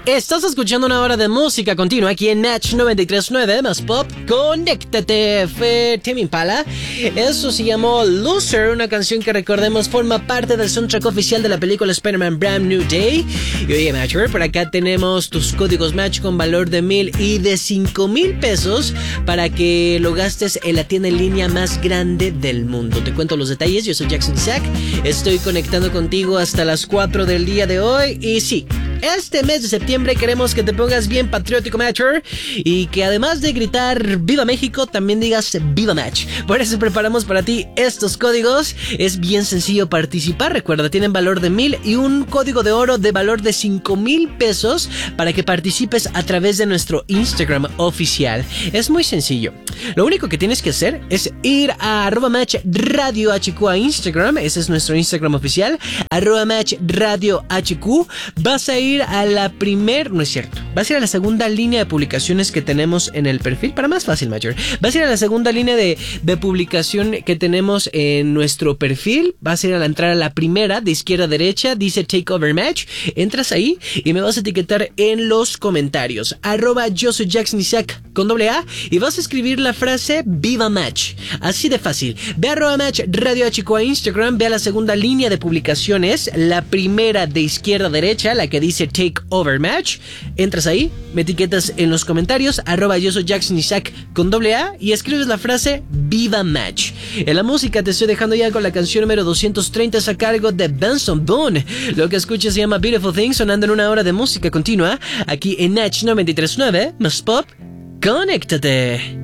Estás escuchando una hora de música continua aquí en Match 93.9 más pop. Conéctate, fue Tame Impala. Eso se llamó Loser, una canción que recordemos forma parte del soundtrack oficial de la película Spider-Man Brand New Day. Y oye, Matcher, por acá tenemos tus códigos Match con valor de 1,000 y de 5,000 pesos para que lo gastes en la tienda en línea más grande del mundo. Te cuento los detalles. Yo soy Jackson Isaac. Estoy conectando contigo hasta las 4 del día de hoy. Y sí, este mes de septiembre queremos que te pongas bien patriótico, Matcher, y que además de gritar ¡Viva México!, también digas ¡Viva Match! Por eso preparamos para ti estos códigos. Es bien sencillo participar. Recuerda, tienen valor de 1,000 y un código de oro de valor de 5,000 pesos para que participes a través de nuestro Instagram oficial. Es muy sencillo. Lo único que tienes que hacer es ir a @matchradiohq a Instagram. Ese es nuestro Instagram oficial, @matchradiohq. Vas a ir a la no es cierto, vas a ir a la segunda línea de publicaciones que tenemos en el perfil. Para más fácil, Matcher, vas a ir a la segunda línea de publicación que tenemos en nuestro perfil. Vas a ir a entrar a la primera de izquierda a derecha, dice Takeover Match. Entras ahí y me vas a etiquetar en los comentarios @yo soy Jackson Isaac con AA y vas a escribir la frase Viva Match. Así de fácil. Ve a @matchradiohq a Instagram, ve a la segunda línea de publicaciones, la primera de izquierda a derecha, la que dice Takeover Match. Entras ahí, me etiquetas en los comentarios @yo soy Jackson Isaac con AA y escribes la frase Viva Match. En la música te estoy dejando ya con la canción número 230 a cargo de Benson Boone. Lo que escuchas se llama Beautiful Thing, sonando en una hora de música continua aquí en Match 93.9 más pop. Conéctate.